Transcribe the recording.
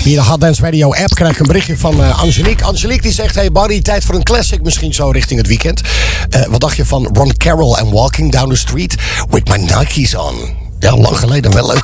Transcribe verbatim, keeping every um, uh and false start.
Via de Hot Dance Radio app krijg ik een berichtje van uh, Angelique. Angelique die zegt, hey Barry, tijd voor een classic misschien zo richting het weekend. Uh, wat dacht je van Ron Carroll en Walking Down the Street with my Nikes on? Ja, lang geleden, wel leuk.